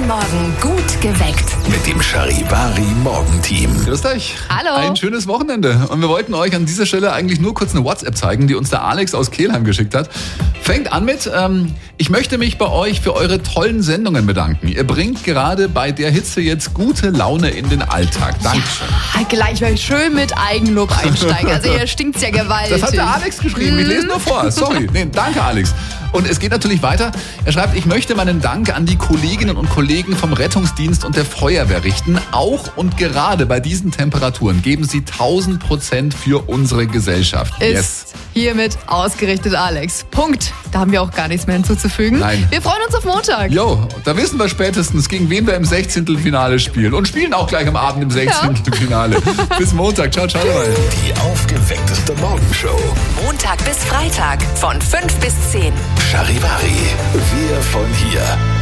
Jeden Morgen gut geweckt. Mit dem Charivari-Morgenteam. Grüßt euch. Hallo. Ein schönes Wochenende. Und wir wollten euch an dieser Stelle eigentlich nur kurz eine WhatsApp zeigen, die uns der Alex aus Kelheim geschickt hat. Fängt an mit, ich möchte mich bei euch für eure tollen Sendungen bedanken. Ihr bringt gerade bei der Hitze jetzt gute Laune in den Alltag. Dankeschön. Gleich mal schön mit Eigenlob einsteigen. Also hier stinkt's ja gewaltig. Das hat der Alex geschrieben. Ich lese nur vor. Sorry. Nee, danke, Alex. Und es geht natürlich weiter. Er schreibt, ich möchte meinen Dank an die Kolleginnen und Kollegen vom Rettungsdienst und der Feuerwehr richten. Auch und gerade bei diesen Temperaturen geben sie 1000% für unsere Gesellschaft. Ist hiermit ausgerichtet, Alex. Punkt. Da haben wir auch gar nichts mehr hinzuzufügen. Nein. Wir freuen uns auf Montag. Jo, da wissen wir spätestens, gegen wen wir im 16. Finale spielen. Und spielen auch gleich am Abend im 16. Finale. Bis Montag. Ciao, ciao. Die aufgeweckteste Morgenshow. Montag bis Freitag von 5 bis 10. Charivari. Wir von hier.